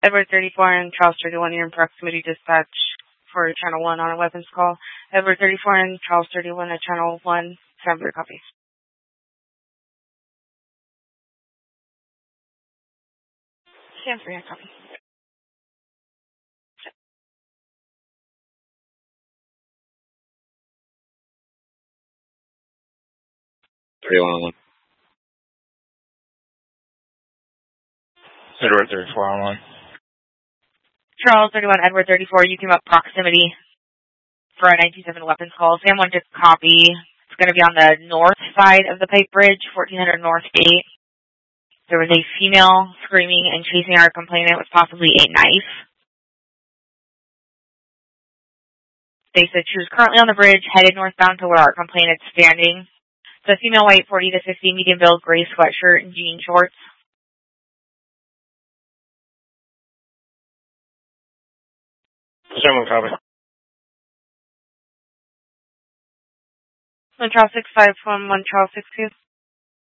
Edward 34 and Charles 31, you're in proximity dispatch for Channel 1 on a weapons call. Edward 34 and Charles 31 at Channel 1, stand for your copy. Stand for your copy. 31 Edward 34 on 1. Charles 31, Edward 34, you came up proximity for a 927 weapons call. Sam 1 just copy. It's going to be on the north side of the Pipe Bridge, 1400 North Gate. There was a female screaming and chasing our complainant with possibly a knife. They said she was currently on the bridge, headed northbound to where our complainant's standing. The female, white, 40 to 50, medium build, gray sweatshirt and jean shorts. Someone copy. Charles 6511, Charles 62.